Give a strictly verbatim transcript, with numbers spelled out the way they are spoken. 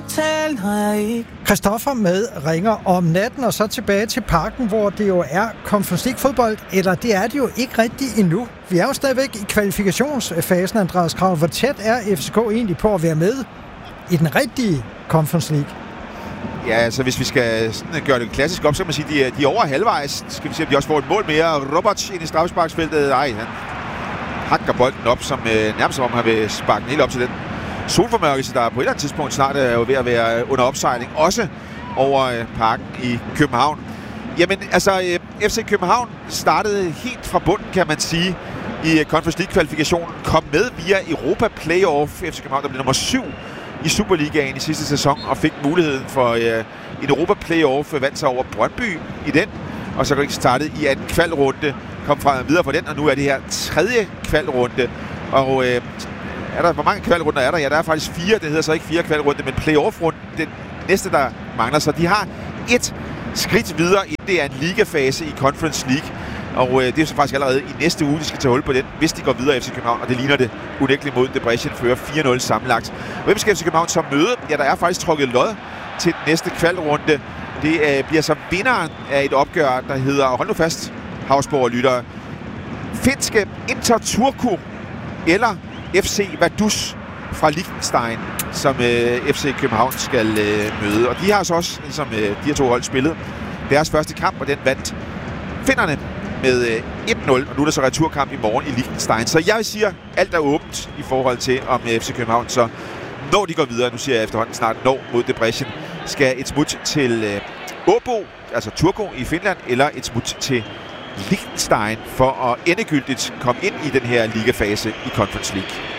aftale, når jeg ikke... Christoffer med ringer om natten, og så tilbage til Parken, hvor det jo er Conference League fodbold, eller det er det jo ikke rigtigt endnu. Vi er jo stadigvæk i kvalifikationsfasen, Andreas Krav. Hvor tæt er F C K egentlig på at være med i den rigtige Conference League? Ja, altså hvis vi skal sådan gøre det klassisk op, så kan man sige, at de er, de er over halvvejs. Skal vi se, om de også får et mål mere. Robert ind i straffesparksfeltet. Ej, han hakker bolden op, som øh, nærmest som om han vil sparke den helt op til den solformørkelse, der på et eller andet tidspunkt snart er jo ved at være under opsejling. Også over øh, Parken i København. Jamen, altså, øh, F C København startede helt fra bunden, kan man sige, i øh, Conference League-kvalifikationen. Kom med via Europa Playoff. F C København, der blev nummer syv i Superligaen i sidste sæson, og fik muligheden for øh, en Europa Playoff, vandt sig over Brøndby i den, og så ikke startet i anden kvalrunde, kom fra videre fra den, og nu er det her tredje kvalrunde. Og øh, er der, hvor mange kvalrunder er der? Ja, der er faktisk fire, det hedder så ikke fire kvalrunde, men playoff-runden, den næste, der mangler, så de har et skridt videre, inden det er en ligafase i Conference League. Og øh, det er så faktisk allerede i næste uge, de skal tage hul på den, hvis de går videre F C København, og det ligner det unægteligt mod Debrecen, fører fire nul sammenlagt. Hvem skal F C København så møde? Ja, der er faktisk trukket lod til den næste kvalrunde. Det øh, bliver så vinderen af et opgør, der hedder, hold nu fast, Havsborg og lyttere, finske Inter Turku eller F C Vaduz fra Liechtenstein, som øh, F C København skal øh, møde. Og de har så også, ligesom øh, de her to hold spillet, deres første kamp, og den vandt finderne med øh, et nul, og nu er der så returkamp i morgen i Liechtenstein. Så jeg siger, alt er åbent i forhold til, om øh, F C København så, når de går videre, nu siger jeg efterhånden snart, når mod Debrecen, skal et smut til øh, Åbo, altså Turku i Finland, eller et smut til Liechtenstein for at endegyldigt komme ind i den her ligafase i Conference League.